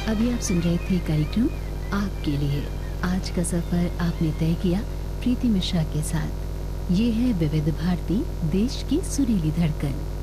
अभी आप सुन रहे थे कार्यक्रम आपके लिए। आज का सफर आपने तय किया प्रीति मिश्रा के साथ। ये है विविध भारती, देश की सुरीली धड़कन।